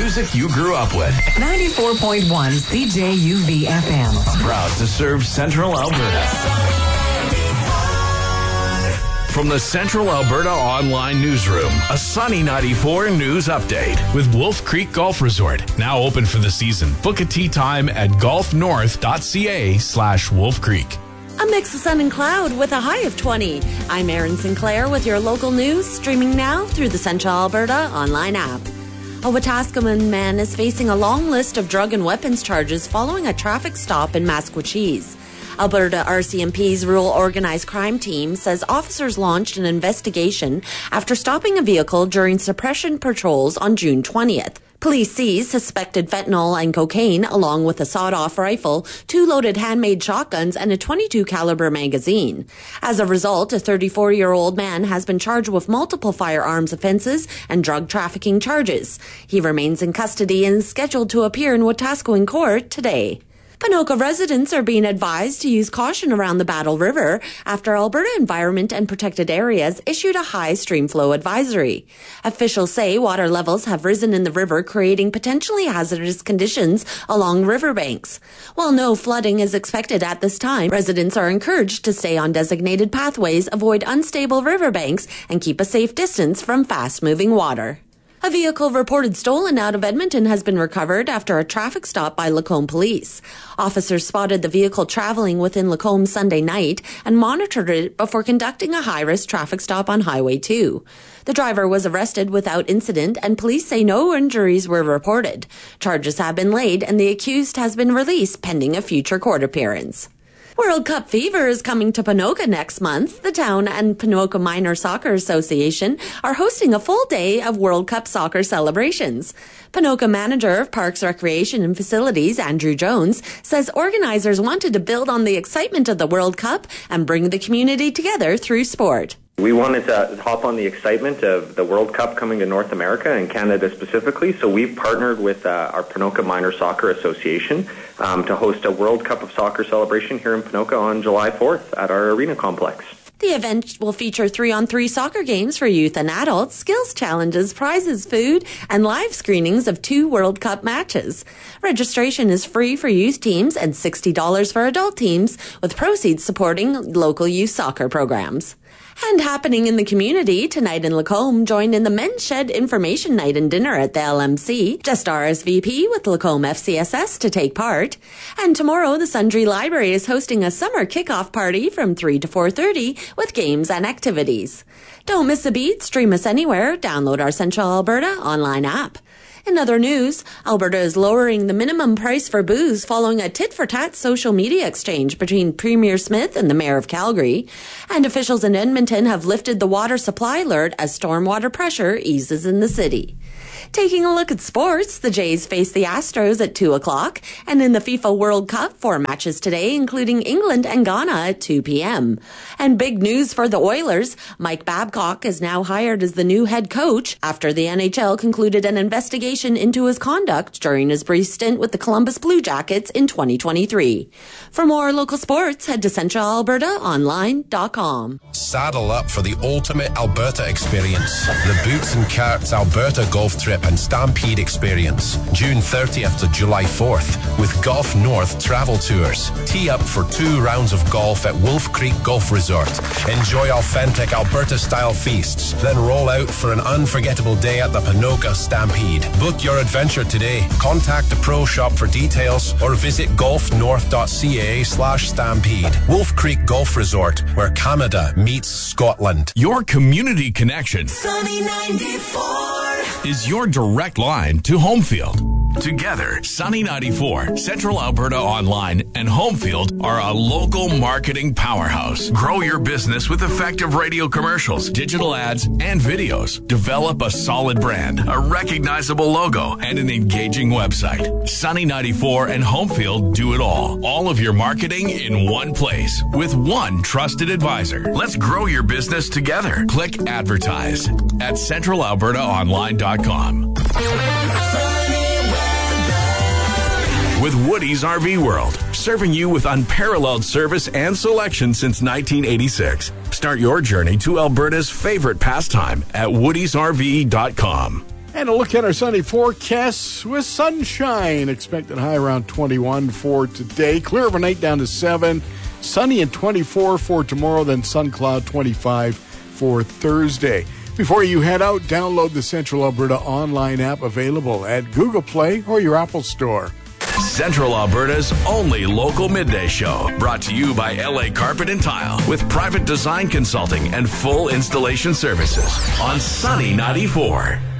music you grew up with. 94.1 CJUV FM. Proud to serve Central Alberta. From the Central Alberta Online Newsroom, a Sunny 94 news update. With Wolf Creek Golf Resort, now open for the season. Book a tee time at golfnorth.ca/Wolf Creek. A mix of sun and cloud with a high of 20. I'm Erin Sinclair with your local news, streaming now through the Central Alberta Online app. A Wetaskiwin man is facing a long list of drug and weapons charges following a traffic stop in Maskwacis. Alberta RCMP's Rural Organized Crime Team says officers launched an investigation after stopping a vehicle during suppression patrols on June 20th. Police seized suspected fentanyl and cocaine along with a sawed-off rifle, 2 loaded handmade shotguns, and a .22 caliber magazine. As a result, a 34-year-old man has been charged with multiple firearms offenses and drug trafficking charges. He remains in custody and is scheduled to appear in Wetaskiwin Court today. Ponoka residents are being advised to use caution around the Battle River after Alberta Environment and Protected Areas issued a high stream flow advisory. Officials say water levels have risen in the river, creating potentially hazardous conditions along riverbanks. While no flooding is expected at this time, residents are encouraged to stay on designated pathways, avoid unstable riverbanks, and keep a safe distance from fast-moving water. A vehicle reported stolen out of Edmonton has been recovered after a traffic stop by Lacombe Police. Officers spotted the vehicle traveling within Lacombe Sunday night and monitored it before conducting a high-risk traffic stop on Highway 2. The driver was arrested without incident, and police say no injuries were reported. Charges have been laid, and the accused has been released pending a future court appearance. World Cup fever is coming to Ponoka next month. The town and Ponoka Minor Soccer Association are hosting a full day of World Cup soccer celebrations. Ponoka manager of Parks, Recreation and Facilities, Andrew Jones, says organizers wanted to build on the excitement of the World Cup and bring the community together through sport. We wanted to hop on the excitement of the World Cup coming to North America and Canada specifically, so we've partnered with our Ponoka Minor Soccer Association to host a World Cup of Soccer celebration here in Ponoka on July 4th at our arena complex. The event will feature 3-on-3 soccer games for youth and adults, skills challenges, prizes, food, and live screenings of 2 World Cup matches. Registration is free for youth teams and $60 for adult teams, with proceeds supporting local youth soccer programs. And happening in the community, tonight in Lacombe, join in the Men's Shed Information Night and Dinner at the LMC. Just RSVP with Lacombe FCSS to take part. And tomorrow, the Sundry Library is hosting a summer kickoff party from 3 to 4:30 with games and activities. Don't miss a beat. Stream us anywhere. Download our Central Alberta online app. In other news, Alberta is lowering the minimum price for booze following a tit-for-tat social media exchange between Premier Smith and the Mayor of Calgary. And officials in Edmonton have lifted the water supply alert as stormwater pressure eases in the city. Taking a look at sports, the Jays face the Astros at 2 o'clock, and in the FIFA World Cup, 4 matches today, including England and Ghana at 2 p.m. And big news for the Oilers, Mike Babcock is now hired as the new head coach after the NHL concluded an investigation into his conduct during his brief stint with the Columbus Blue Jackets in 2023. For more local sports, head to centralalbertaonline.com. Saddle up for the ultimate Alberta experience. The Boots and Carts Alberta Golf Trip and Stampede Experience, June 30th to July 4th, with Golf North Travel Tours. Tee up for 2 rounds of golf at Wolf Creek Golf Resort. Enjoy authentic Alberta-style feasts, then roll out for an unforgettable day at the Ponoka Stampede. Book your adventure today. Contact the Pro Shop for details or visit golfnorth.ca/stampede. Wolf Creek Golf Resort, where Canada meets Scotland. Your community connection Sunny 94 is your direct line to Homefield. Together, Sunny 94, Central Alberta Online, and Homefield are a local marketing powerhouse. Grow your business with effective radio commercials, digital ads, and videos. Develop a solid brand, a recognizable logo, and an engaging website. Sunny 94 and Homefield do it all. All of your marketing in one place with one trusted advisor. Let's grow your business together. Click advertise at centralalbertaonline.com. With Woody's RV World, serving you with unparalleled service and selection since 1986. Start your journey to Alberta's favorite pastime at woodysrv.com. And a look at our Sunday forecast with sunshine. Expected high around 21 for today. Clear overnight down to 7. Sunny and 24 for tomorrow, then sun cloud 25 for Thursday. Before you head out, download the Central Alberta online app available at Google Play or your Apple Store. Central Alberta's only local midday show, brought to you by LA Carpet and Tile, with private design consulting and full installation services on Sunny 94.